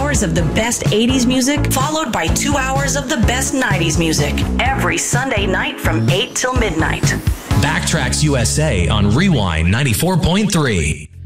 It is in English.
hours of the best 80s music, followed by 2 hours of the best 90s music. Every Sunday night from 8 till midnight. Backtracks USA on Rewind 94.3.